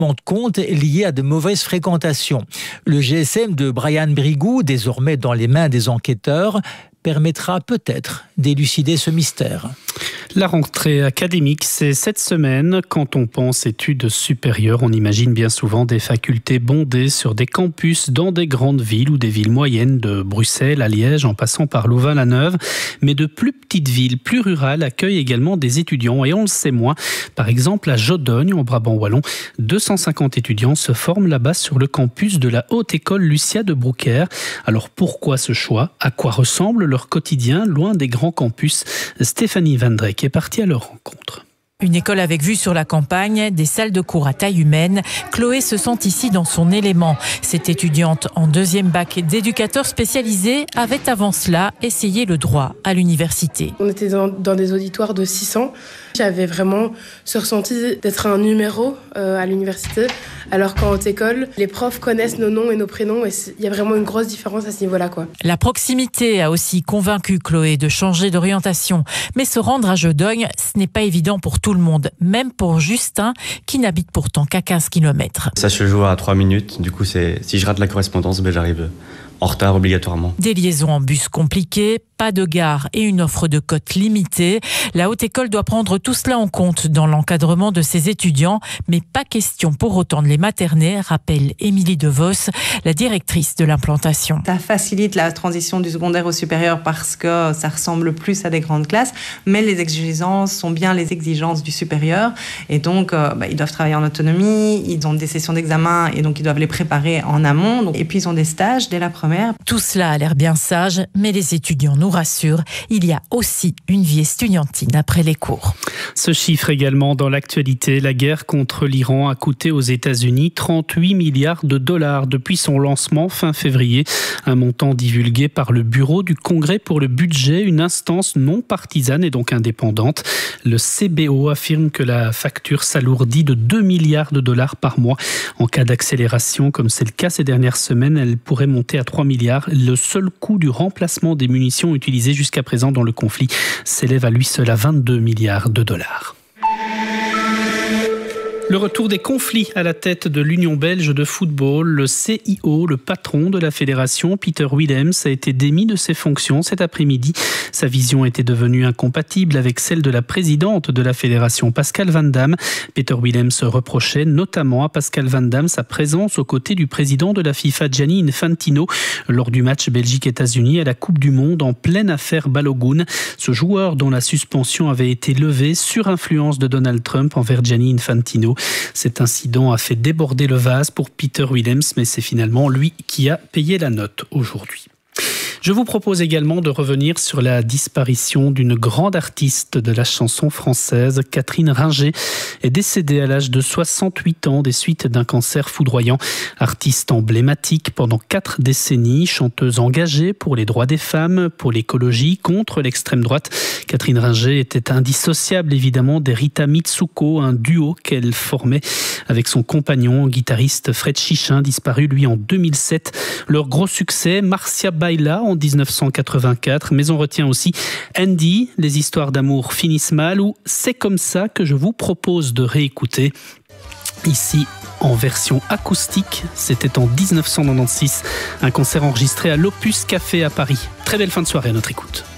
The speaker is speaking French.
de compte liés à de mauvaises fréquentations. Le GSM de Brian Brigou, désormais dans les mains des enquêteurs, permettra peut-être d'élucider ce mystère. La rentrée académique, c'est cette semaine. Quand on pense études supérieures, on imagine bien souvent des facultés bondées sur des campus dans des grandes villes ou des villes moyennes, de Bruxelles à Liège en passant par Louvain-la-Neuve. Mais de plus petites villes, plus rurales, accueillent également des étudiants et on le sait moins. Par exemple, à Jodogne, en Brabant wallon, 250 étudiants se forment là-bas sur le campus de la Haute École Lucia de Brouckère. Alors pourquoi ce choix ? À quoi ressemble leur quotidien loin des grands campus ? Stéphanie Van Dreyck est partie à leur rencontre. Une école avec vue sur la campagne, des salles de cours à taille humaine. Chloé se sent ici dans son élément. Cette étudiante en 2e bac d'éducateur spécialisé avait avant cela essayé le droit à l'université. On était dans des auditoires de 600. J'avais vraiment ce ressenti d'être un numéro à l'université, alors qu'en haute école, les profs connaissent nos noms et nos prénoms et il y a vraiment une grosse différence à ce niveau-là, quoi. La proximité a aussi convaincu Chloé de changer d'orientation. Mais se rendre à Jodogne, ce n'est pas évident pour tout le monde, même pour Justin, qui n'habite pourtant qu'à 15 km. Ça se joue à 3 minutes, du coup si je rate la correspondance, j'arrive en retard obligatoirement. Des liaisons en bus compliquées, pas de gare et une offre de cotes limitée. La Haute École doit prendre tout cela en compte dans l'encadrement de ses étudiants, mais pas question pour autant de les materner, rappelle Émilie DeVos, la directrice de l'implantation. Ça facilite la transition du secondaire au supérieur parce que ça ressemble plus à des grandes classes, mais les exigences sont bien les exigences du supérieur et donc ils doivent travailler en autonomie, ils ont des sessions d'examen et donc ils doivent les préparer en amont et puis ils ont des stages dès la première. Tout cela a l'air bien sage, mais les étudiants nous rassurent, il y a aussi une vie estudiantine après les cours. Ce chiffre également dans l'actualité, la guerre contre l'Iran a coûté aux États-Unis 38 milliards de dollars depuis son lancement fin février. Un montant divulgué par le Bureau du Congrès pour le budget, une instance non partisane et donc indépendante. Le CBO affirme que la facture s'alourdit de 2 milliards de dollars par mois. En cas d'accélération, comme c'est le cas ces dernières semaines, elle pourrait monter à 3 milliards. Le seul coût du remplacement des munitions utilisées jusqu'à présent dans le conflit s'élève à lui seul à 22 milliards de dollars. Le retour des conflits à la tête de l'Union belge de football, le CIO, le patron de la fédération, Peter Willems, a été démis de ses fonctions cet après-midi. Sa vision était devenue incompatible avec celle de la présidente de la fédération, Pascal Van Damme. Peter Willems reprochait notamment à Pascal Van Damme sa présence aux côtés du président de la FIFA, Gianni Infantino, lors du match Belgique-États-Unis à la Coupe du Monde en pleine affaire Balogun. Ce joueur dont la suspension avait été levée sur influence de Donald Trump envers Gianni Infantino. Cet incident a fait déborder le vase pour Peter Willems, mais c'est finalement lui qui a payé la note aujourd'hui. Je vous propose également de revenir sur la disparition d'une grande artiste de la chanson française. Catherine Ringer est décédée à l'âge de 68 ans des suites d'un cancer foudroyant. Artiste emblématique pendant 4 décennies, chanteuse engagée pour les droits des femmes, pour l'écologie, contre l'extrême droite. Catherine Ringer était indissociable évidemment des Rita Mitsuko, un duo qu'elle formait avec son compagnon, guitariste Fred Chichin, disparu lui en 2007. Leur gros succès, Marcia Baila en 1984, mais on retient aussi Andy, les histoires d'amour finissent mal, ou C'est comme ça que je vous propose de réécouter. Ici, en version acoustique, c'était en 1996, un concert enregistré à l'Opus Café à Paris. Très belle fin de soirée à notre écoute.